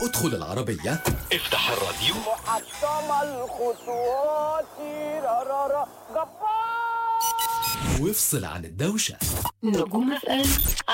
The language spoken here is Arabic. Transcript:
ادخل العربية، افتح الراديو. محطم الخطوات رارارا جبار. وافصل عن الدوشة. نجوم FM